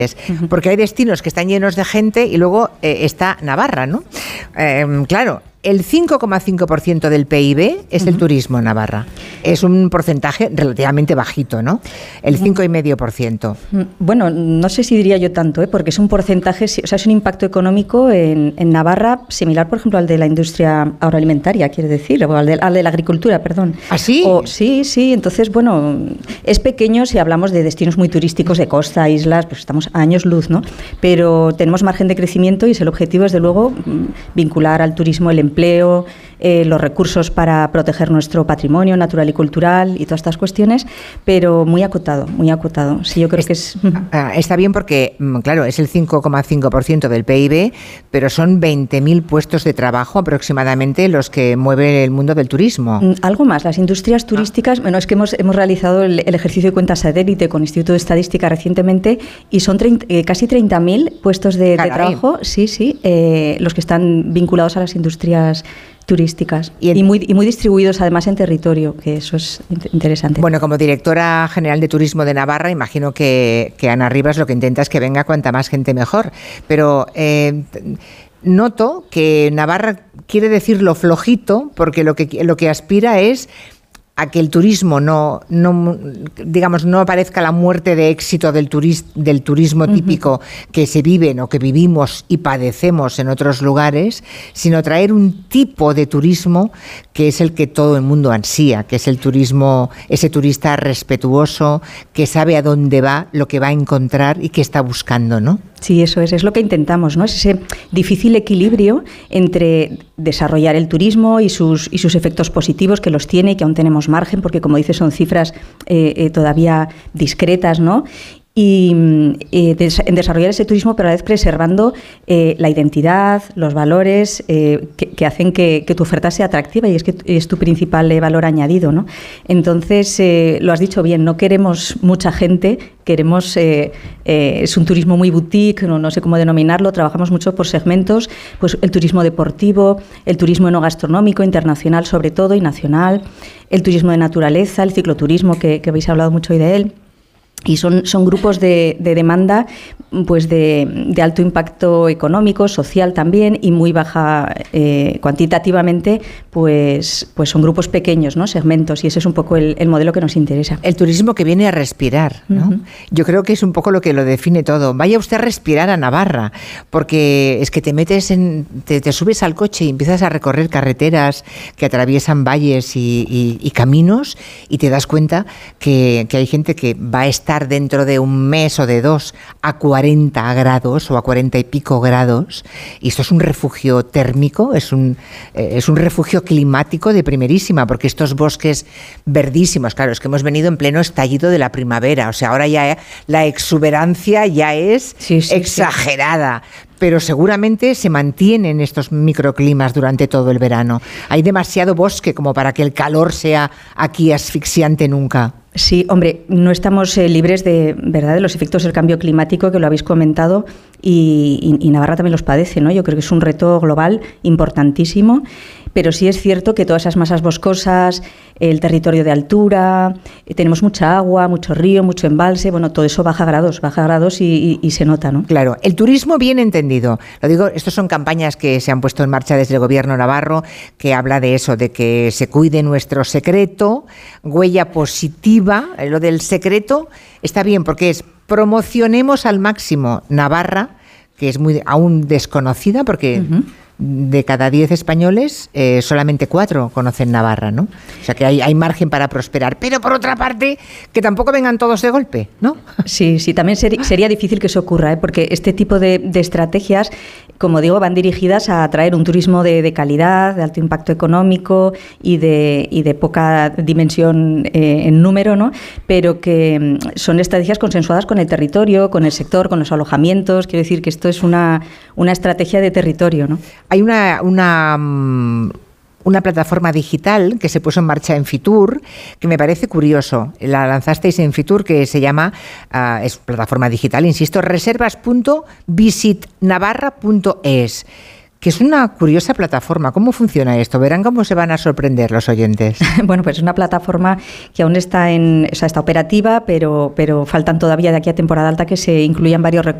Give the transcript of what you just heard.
Porque hay destinos que están llenos de gente y luego está Navarra, ¿no? Claro. El 5,5% del PIB es el turismo en Navarra. Es un porcentaje relativamente bajito, ¿no? El 5,5%. Bueno, no sé si diría yo tanto, porque es un porcentaje, o sea, es un impacto económico en Navarra similar, por ejemplo, al de la industria agroalimentaria, quiere decir, o al de la agricultura, perdón. ¿Ah, sí? Sí. Entonces, bueno, es pequeño si hablamos de destinos muy turísticos, de costa, islas, pues estamos a años luz, ¿no? Pero tenemos margen de crecimiento y el objetivo es, de luego, vincular al turismo el empleo, los recursos para proteger nuestro patrimonio natural y cultural y todas estas cuestiones, pero muy acotado, muy acotado. Sí, yo creo que es... Está bien porque, claro, es el 5,5% del PIB, pero son 20.000 puestos de trabajo aproximadamente los que mueve el mundo del turismo. Algo más, las industrias turísticas, bueno, es que hemos realizado el ejercicio de cuenta satélite con Instituto de Estadística recientemente y son casi 30.000 puestos de trabajo, los que están vinculados a las industrias turísticas y muy distribuidos además en territorio, que eso es interesante. Bueno, como directora general de Turismo de Navarra, imagino que Ana Rivas lo que intenta es que venga cuanta más gente mejor, pero noto que Navarra quiere decir lo flojito, porque lo que aspira es a que el turismo no aparezca la muerte de éxito del turismo típico que se vive o que vivimos y padecemos en otros lugares, sino traer un tipo de turismo que es el que todo el mundo ansía, que es el turismo, ese turista respetuoso, que sabe a dónde va, lo que va a encontrar y que está buscando, ¿no? Sí, eso es lo que intentamos, ¿no? Es ese difícil equilibrio entre desarrollar el turismo y sus efectos positivos, que los tiene y que aún tenemos margen, porque, como dices, son cifras todavía discretas, ¿no? Y en desarrollar ese turismo, pero a la vez preservando la identidad, los valores que hacen que tu oferta sea atractiva, y es tu principal valor añadido, ¿no? Entonces, lo has dicho bien, no queremos mucha gente, queremos es un turismo muy boutique, no sé cómo denominarlo, trabajamos mucho por segmentos, pues el turismo deportivo, el turismo enogastronómico, internacional sobre todo y nacional, el turismo de naturaleza, el cicloturismo, que habéis hablado mucho hoy de él. Y son grupos de demanda, pues de alto impacto económico, social también, y muy baja cuantitativamente, pues son grupos pequeños, ¿no? Segmentos, y ese es un poco el modelo que nos interesa. El turismo que viene a respirar, ¿no? Yo creo que es un poco lo que lo define todo. Vaya usted a respirar a Navarra, porque es que te metes te subes al coche y empiezas a recorrer carreteras que atraviesan valles y caminos, y te das cuenta que hay gente que va a estar dentro de un mes o de dos a 40 grados o a 40 y pico grados, y esto es un refugio térmico, es un refugio climático de primerísima, porque estos bosques verdísimos, claro, es que hemos venido en pleno estallido de la primavera, o sea, ahora ya la exuberancia ya es exagerada. Pero seguramente se mantienen estos microclimas durante todo el verano. Hay demasiado bosque como para que el calor sea aquí asfixiante nunca. Sí, hombre, no estamos libres de los efectos del cambio climático, que lo habéis comentado, y Navarra también los padece, ¿no? Yo creo que es un reto global importantísimo, pero sí es cierto que todas esas masas boscosas, el territorio de altura, tenemos mucha agua, mucho río, mucho embalse, bueno, todo eso baja grados y se nota, ¿no? Claro, el turismo bien entendido. Lo digo, estos son campañas que se han puesto en marcha desde el gobierno navarro, que habla de eso, de que se cuide nuestro secreto, huella positiva. Lo del secreto está bien, porque es promocionemos al máximo Navarra, que es aún desconocida, porque de cada 10 españoles, solamente 4 conocen Navarra, ¿no? O sea que hay margen para prosperar. Pero por otra parte, que tampoco vengan todos de golpe, ¿no? Sí, también sería difícil que eso ocurra, porque este tipo de estrategias, como digo, van dirigidas a atraer un turismo de calidad, de alto impacto económico y de poca dimensión en número, ¿no? Pero que son estrategias consensuadas con el territorio, con el sector, con los alojamientos. Quiero decir que esto es una estrategia de territorio, ¿no? Hay una plataforma digital que se puso en marcha en Fitur, que me parece curioso. La lanzasteis en Fitur, que se llama, es plataforma digital, insisto, reservas.visitnavarra.es. que es una curiosa plataforma. ¿Cómo funciona esto? Verán cómo se van a sorprender los oyentes. Bueno, pues es una plataforma que aún está operativa, pero faltan todavía de aquí a temporada alta que se incluyan varios